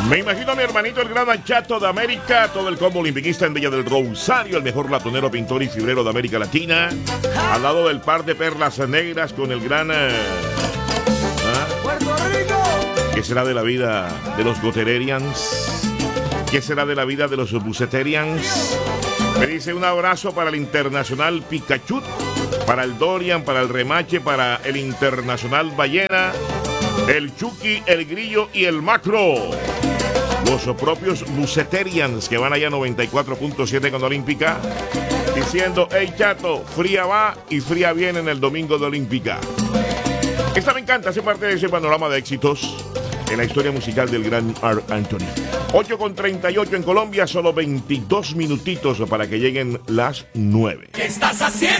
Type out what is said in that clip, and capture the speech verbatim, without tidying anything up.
Me imagino a mi hermanito el gran Chato de América, todo el combo olimpiquista en Villa del Rosario, el mejor latonero, pintor y fibrero de América Latina, al lado del par de perlas negras con el gran... Eh, ¿ah? ¿Qué será de la vida de los Gotererians? ¿Qué será de la vida de los Buceterians? Me dice un abrazo para el Internacional Pikachu, para el Dorian, para el Remache, para el Internacional Ballena, el Chucky, el Grillo y el Macro. Los propios Buceterians que van allá a noventa y cuatro punto siete con Olímpica, diciendo, hey Chato, fría va y fría viene en el domingo de Olímpica. Esta me encanta, hace parte de ese panorama de éxitos en la historia musical del gran Marc Anthony. ocho con treinta y ocho en Colombia, solo veintidós minutitos para que lleguen las nueve. ¿Qué estás haciendo?